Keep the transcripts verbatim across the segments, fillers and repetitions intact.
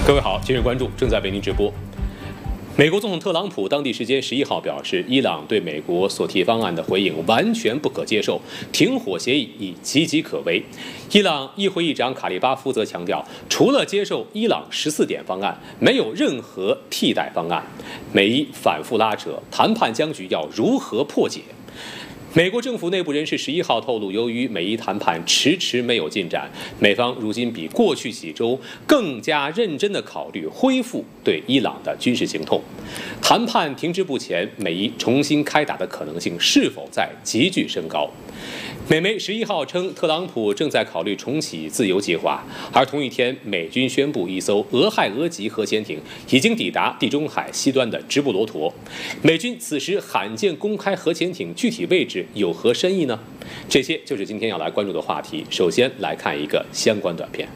各位好，今日关注正在为您直播。美国总统特朗普当地时间十一号表示，伊朗对美国所提方案的回应完全不可接受，停火协议已岌岌可危。伊朗议会议长卡利巴夫则强调，除了接受伊朗十四点方案，没有任何替代方案。美伊反复拉扯，谈判僵局要如何破解？美国政府内部人士十一号透露，由于美伊谈判迟迟没有进展，美方如今比过去几周更加认真地考虑恢复对伊朗的军事行动。谈判停滞不前，美伊重新开打的可能性是否在急剧升高？美媒十一号称，特朗普正在考虑重启自由计划，而同一天，美军宣布一艘俄亥俄级核潜艇已经抵达地中海西端的直布罗陀。美军此时罕见公开核潜艇具体位置有何深意呢？这些就是今天要来关注的话题。首先来看一个相关短片。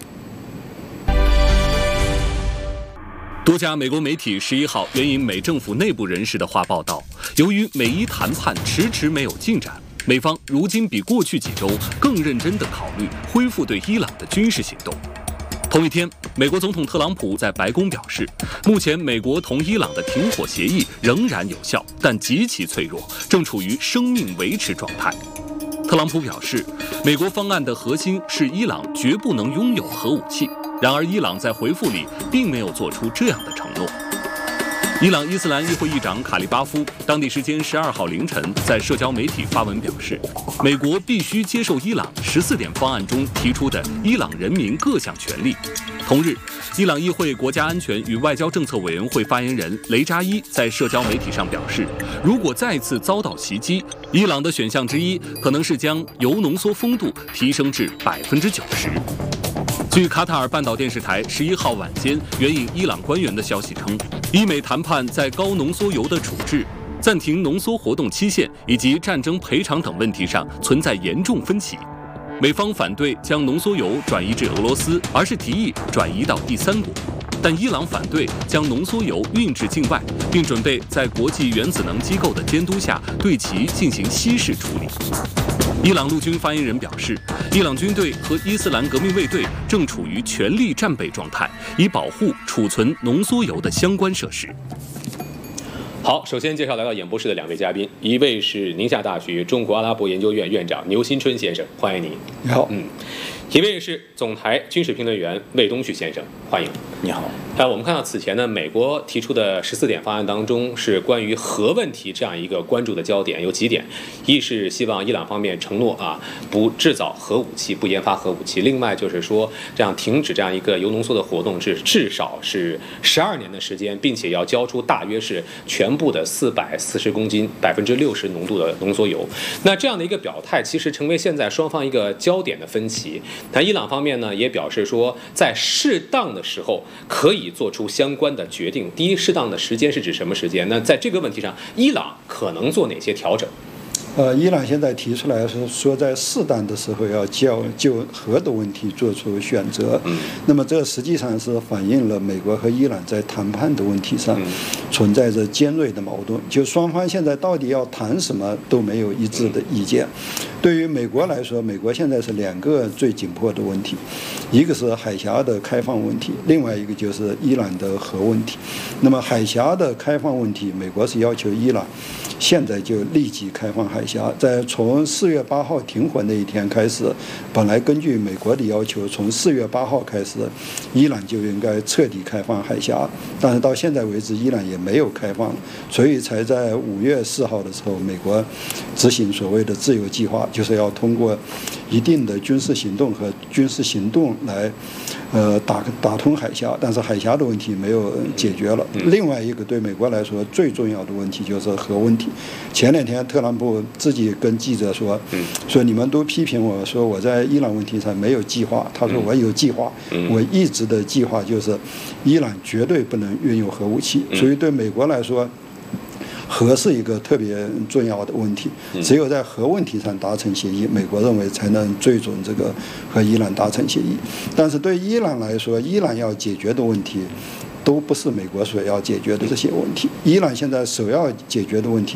多家美国媒体十一号援引美政府内部人士的话报道，由于美伊谈判迟迟没有进展，美方如今比过去几周更认真地考虑恢复对伊朗的军事行动。同一天，美国总统特朗普在白宫表示，目前美国同伊朗的停火协议仍然有效，但极其脆弱，正处于生命维持状态。特朗普表示，美国方案的核心是伊朗绝不能拥有核武器，然而伊朗在回复里并没有做出这样的承诺。伊朗伊斯兰议会议长卡利巴夫当地时间十二号凌晨在社交媒体发文表示，美国必须接受伊朗十四点方案中提出的伊朗人民各项权利。同日，伊朗议会国家安全与外交政策委员会发言人雷扎伊在社交媒体上表示，如果再次遭到袭击，伊朗的选项之一可能是将铀浓缩丰度提升至百分之九十。据卡塔尔半岛电视台十一号晚间援引伊朗官员的消息称，伊美谈判在高浓缩铀的处置、暂停浓缩活动期限以及战争赔偿等问题上存在严重分歧。美方反对将浓缩铀转移至俄罗斯，而是提议转移到第三国。但伊朗反对将浓缩铀运至境外，并准备在国际原子能机构的监督下对其进行稀释处理。伊朗陆军发言人表示，伊朗军队和伊斯兰革命卫队正处于全力战备状态，以保护储存浓缩铀的相关设施。 好，首先介绍来到演播室的两位嘉宾，一位是宁夏大学中国阿拉伯研究院院长牛新春先生，欢迎您。 你好。 嗯，一位是总台军事评论员魏东旭先生，欢迎。 你好。 呃，我们看到此前呢，美国提出的十四点方案当中，是关于核问题这样一个关注的焦点，有几点：一是希望伊朗方面承诺啊，不制造核武器，不研发核武器；另外就是说，这样停止这样一个铀浓缩的活动是至少是十二年的时间，并且要交出大约是全部的四百四十公斤、百分之六十浓度的浓缩铀。那这样的一个表态，其实成为现在双方一个焦点的分歧。那伊朗方面呢，也表示说，在适当的时候可以做出相关的决定。第一，适当的时间是指什么时间？那在这个问题上，伊朗可能做哪些调整？ 呃，伊朗现在提出来是说，在适当的时候要就就核的问题做出选择。嗯，那么这实际上是反映了美国和伊朗在谈判的问题上存在着尖锐的矛盾。就双方现在到底要谈什么都没有一致的意见。对于美国来说，美国现在是两个最紧迫的问题，一个是海峡的开放问题，另外一个就是伊朗的核问题。那么海峡的开放问题，美国是要求伊朗现在就立即开放海峡，在从四月八号停火那一天开始，本来根据美国的要求，从四月八号开始，伊朗就应该彻底开放海峡，但是到现在为止，伊朗也没有开放，所以才在五月四号的时候，美国执行所谓的自由计划，就是要通过一定的军事行动和军事行动来，呃，打打通海峡，但是海峡的问题没有解决了。另外一个对美国来说最重要的问题就是核问题。前两天特朗普自己跟记者说，说你们都批评我说我在伊朗问题上没有计划，他说我有计划，我一直的计划就是伊朗绝对不能拥有核武器，所以对美国来说，核是一个特别重要的问题，只有在核问题上达成协议，美国认为才能最终这个和伊朗达成协议。但是对伊朗来说，伊朗要解决的问题都不是美国所要解决的这些问题。伊朗现在首要解决的问题